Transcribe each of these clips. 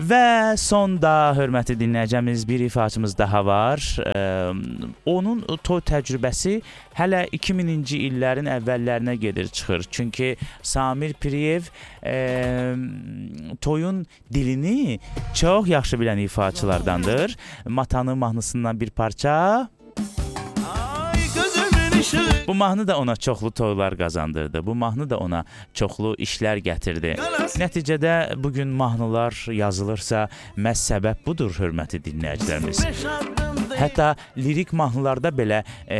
Və sonda, hörmətli dinləyicimiz, bir ifaçımız daha var. Onun toy təcrübəsi hələ 2000-ci illərin əvvəllərinə gedir, çıxır. Çünki Samir Piriyev toyun dilini çox yaxşı bilən ifaçılardandır. Matanı mahnısından bir parça. Bu mahnı da ona çoxlu toylar qazandırdı. Bu mahnı da ona çoxlu işlər gətirdi. Nəticədə bugün mahnılar yazılırsa, məhz səbəb budur, hörmətli dinləyicilərimiz. Hətta lirik mahnılarda belə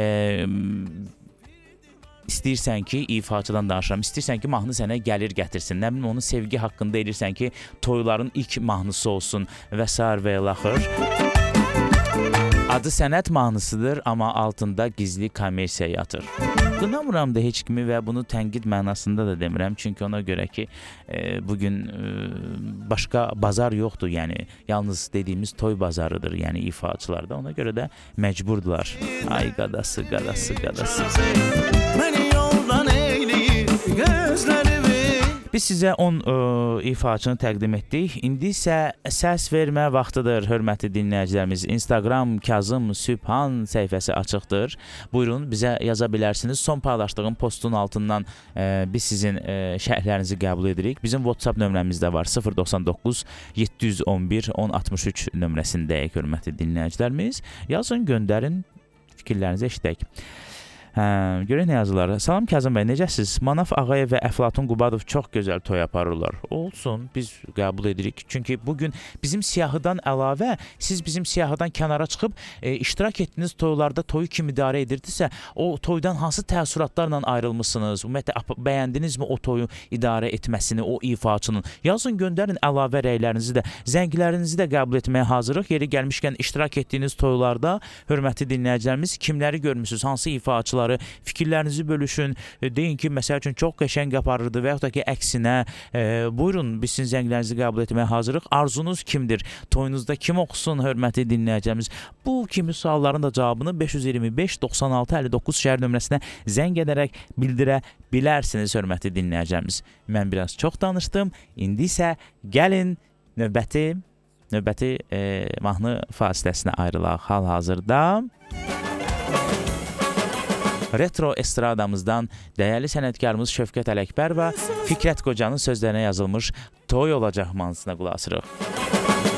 istəyirsən ki, ifaçıdan danışıram, istəyirsən ki, mahnı sənə gəlir gətirsin. Nə bilim, onun sevgi haqqında elirsən ki, toyların ilk mahnısı olsun və sair və ilaxır. Adı sənət mahnısıdır, amma altında gizli kommersiya yatır. Qınamıram da heç kimi və bunu tənqid mənasında da demirəm. Çünki ona görə ki, bugün başqa bazar yoxdur. Yəni, yalnız dediyimiz toy bazarıdır, yəni ifaçılarda. Ona görə də məcburdular. Ay qadası, qadası, qadası. Məni yoldan eyləyir gözlərimi. Biz sizə 10 ifaçını təqdim etdik. İndi isə səs vermə vaxtıdır, hörmətli dinləyicilərimiz. Instagram Kazım Sübhan səhifəsi açıqdır. Buyurun, bizə yaza bilərsiniz. Son paylaşdığım postun altından biz sizin şərhlərinizi qəbul edirik. Bizim WhatsApp nömrəmiz də var. 099 711 1063 nömrəsindəyik, hörmətli dinləyicilərimiz. Yazın, göndərin, fikirlərinizi eşidək. Görək nə yazılar. Salam Kazım bəy, necəsiz? Manaf Ağayev və Əflatun Qubadov çox gözəl toy aparırlar. Olsun, biz qəbul edirik. Çünki bugün bizim siyahıdan əlavə, siz bizim siyahıdan kənara çıxıb iştirak etdiyiniz toylarda toyu kim idarə edirdisə, o toydan hansı təəssüratlarla ayrılmışsınız? Ümumiyyətlə, bəyəndinizmi o toyu idarə etməsini, o ifaçının? Yazın, göndərin əlavə rəylərinizi də, zənglərinizi də qəbul etməyə hazırıq. Yeri gəlmişkən iştirak etdiyiniz toylarda, hörmətli dinləyicilərimiz, kimləri görmüsünüz, hansı ifaçılar? Fikirlərinizi bölüşün, deyin ki, məsəl üçün çox qəşəng aparırdı və yaxud da ki, əksinə, buyurun, biz sizin zənglərinizi qəbul etməyə hazırıq. Arzunuz kimdir? Toyunuzda kim oxusun, hörmətli dinləyəcəyimiz? Bu kimi sualların da cavabını 525-96-59 şəhər nömrəsinə zəng edərək bildirə bilərsiniz, hörmətli dinləyəcəyimiz. Mən biraz çox danışdım, indi isə gəlin növbəti mahnı fasiləsinə ayrılaq hal-hazırda. Retro estradamızdan dəyərli sənətkarımız Şövkət Ələkbər və Fikrət Qocanın sözlərinə yazılmış Toy olacaq mahnısına qulaq asırıq.